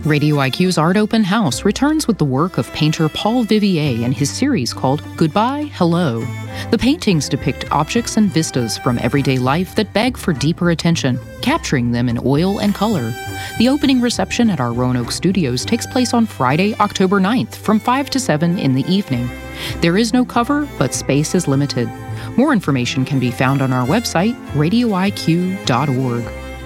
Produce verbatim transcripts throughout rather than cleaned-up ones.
Radio I Q's Art Open House returns with the work of painter Paul Vivier and his series called Goodbye, Hello. The paintings depict objects and vistas from everyday life that beg for deeper attention, capturing them in oil and color. The opening reception at our Roanoke studios takes place on Friday, October ninth from five to seven in the evening. There is no cover, but space is limited. More information can be found on our website, radio I Q dot org.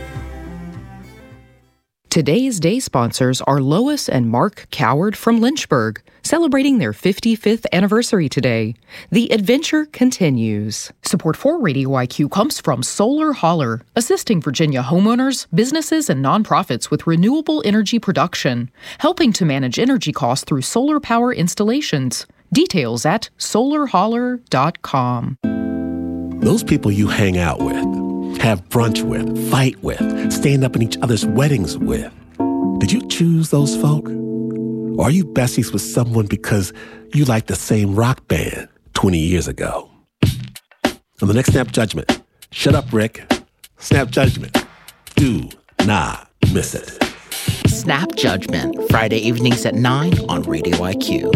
Today's day sponsors are Lois and Mark Coward from Lynchburg, celebrating their fifty-fifth anniversary today. The adventure continues. Support for Radio I Q comes from Solar Holler, assisting Virginia homeowners, businesses, and nonprofits with renewable energy production, helping to manage energy costs through solar power installations. Details at solar holler dot com. Those people you hang out with, have brunch with, fight with, stand up in each other's weddings with. Did you choose those folk? Or are you besties with someone because you like the same rock band twenty years ago? On the next Snap Judgment, shut up, Rick. Snap Judgment. Do not miss it. Snap Judgment, Friday evenings at nine on Radio I Q.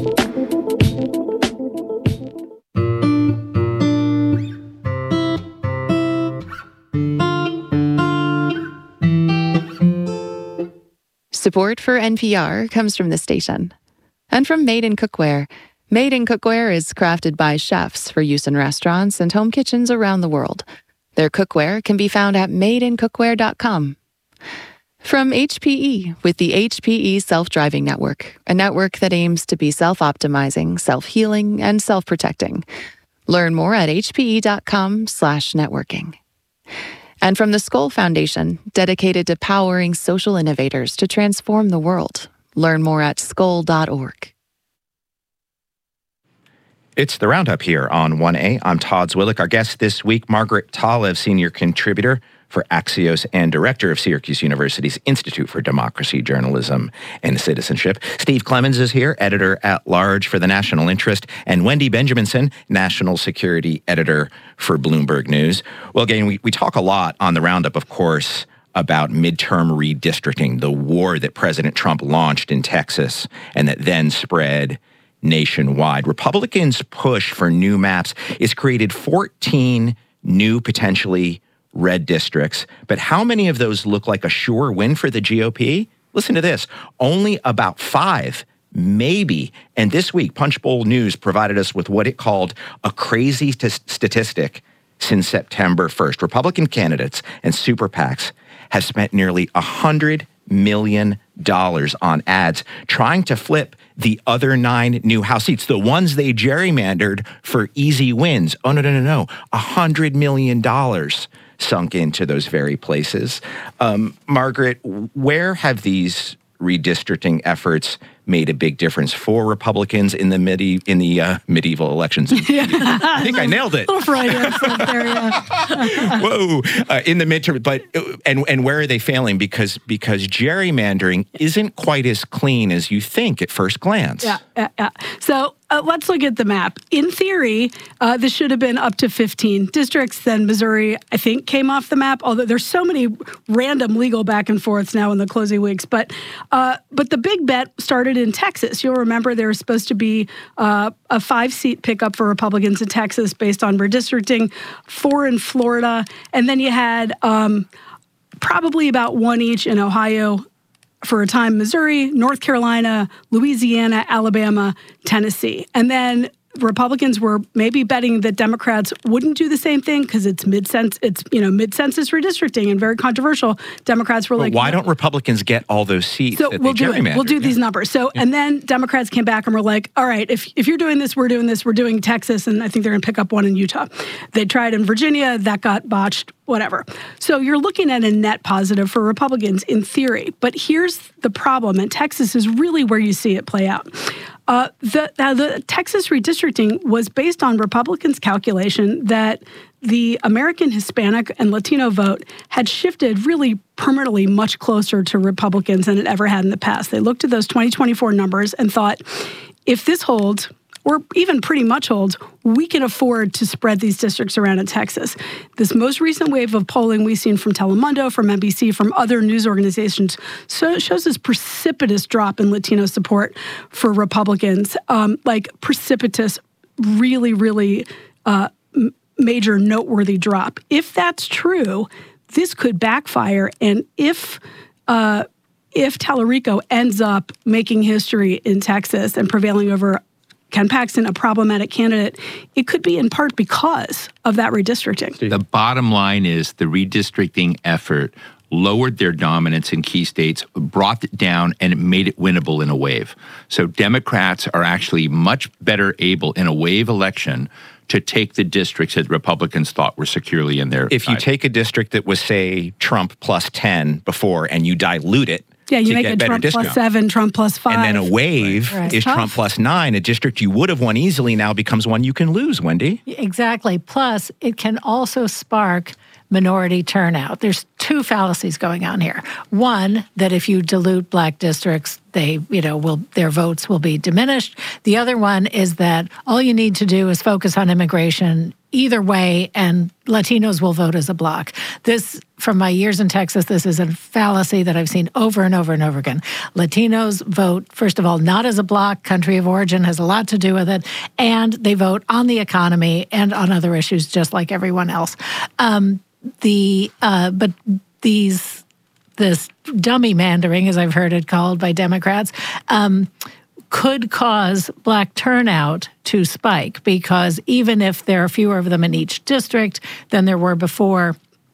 Support for N P R comes from the station and from Made in Cookware. Made in Cookware is crafted by chefs for use in restaurants and home kitchens around the world. Their cookware can be found at made in cookware dot com. From H P E with the H P E Self-Driving Network, a network that aims to be self-optimizing, self-healing, and self-protecting. Learn more at h p e dot com slash networking. And from the Skoll Foundation, dedicated to powering social innovators to transform the world. Learn more at skoll dot org. It's the Roundup here on one A. I'm Todd Zwillich. Our guest this week, Margaret Talev, senior contributor for Axios and director of Syracuse University's Institute for Democracy, Journalism, and Citizenship. Steve Clemons is here, editor-at-large for The National Interest, and Wendy Benjaminson, national security editor for Bloomberg News. Well, again, we, we talk a lot on the Roundup, of course, about midterm redistricting, the war that President Trump launched in Texas and that then spread nationwide. Republicans' push for new maps has created fourteen new potentially red districts, but how many of those look like a sure win for the G O P? Listen to this. Only about five, maybe. And this week, Punchbowl News provided us with what it called a crazy t- statistic since September first. Republican candidates and super PACs have spent nearly one hundred million dollars on ads trying to flip the other nine new House seats, the ones they gerrymandered for easy wins. Oh, no, no, no, no. one hundred million dollars sunk into those very places. Um, Margaret, where have these redistricting efforts made a big difference for Republicans in the midi- in the uh, medieval elections? Yeah. I think I nailed it. Little Freudian slip there, yeah. Whoa! Uh, in the midterm, but and and where are they failing? Because because gerrymandering isn't quite as clean as you think at first glance. Yeah, yeah, yeah. So uh, let's look at the map. In theory, uh, this should have been up to fifteen districts. Then Missouri, I think, came off the map. Although there's so many random legal back and forths now in the closing weeks. But uh, but the big bet started in Texas. You'll remember there was supposed to be uh, a five-seat pickup for Republicans in Texas based on redistricting, four in Florida, and then you had um, probably about one each in Ohio for a time, Missouri, North Carolina, Louisiana, Alabama, Tennessee. And then Republicans were maybe betting that Democrats wouldn't do the same thing because it's mid-census, it's you know mid-census redistricting and very controversial. Democrats were but like, why no. don't Republicans get all those seats? So that we'll they do it. We'll do yeah. these numbers. So yeah. And then Democrats came back and were like, all right, if if you're doing this, we're doing this. We're doing Texas, and I think they're going to pick up one in Utah. They tried in Virginia, that got botched. Whatever. So you're looking at a net positive for Republicans in theory. But here's the problem, and Texas is really where you see it play out. Uh, the, uh, the Texas redistricting was based on Republicans' calculation that the American Hispanic and Latino vote had shifted really permanently much closer to Republicans than it ever had in the past. They looked at those twenty twenty-four numbers and thought, if this holds, or even pretty much holds, we can afford to spread these districts around in Texas. This most recent wave of polling we've seen from Telemundo, from N B C, from other news organizations, so shows this precipitous drop in Latino support for Republicans, um, like precipitous, really, really uh, major, noteworthy drop. If that's true, this could backfire, and if uh, if Tallarico ends up making history in Texas and prevailing over Ken Paxton, a problematic candidate, it could be in part because of that redistricting. The bottom line is the redistricting effort lowered their dominance in key states, brought it down, and it made it winnable in a wave. So Democrats are actually much better able in a wave election to take the districts that Republicans thought were securely in their If you side. take a district that was, say, Trump plus ten before and you dilute it, Yeah, you to make get it better Trump discount. plus seven, Trump plus five. And then a wave Right. is Tough. Trump plus nine. A district you would have won easily now becomes one you can lose, Wendy. Exactly. Plus, it can also spark minority turnout. There's two fallacies going on here. One, that if you dilute black districts, they, you know, will their votes will be diminished. The other one is that all you need to do is focus on immigration either way, and Latinos will vote as a bloc. This, from my years in Texas, this is a fallacy that I've seen over and over and over again. Latinos vote, first of all, not as a bloc. Country of origin has a lot to do with it. And they vote on the economy and on other issues, just like everyone else. Um, the uh, But these, this dummy mandering, as I've heard it called by Democrats, um, could cause black turnout to spike, because even if there are fewer of them in each district than there were before,